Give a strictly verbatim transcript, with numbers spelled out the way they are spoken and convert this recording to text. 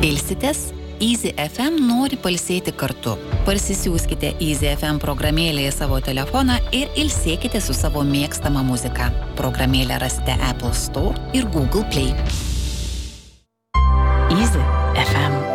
Ilsitės? Easy F M nori pailsėti kartu. Parsisiųskite Easy F M programėlę į savo telefoną ir ilsėkite su savo mėgstama muzika. Programėlę rasite Apple Store ir Google Play. Easy F M.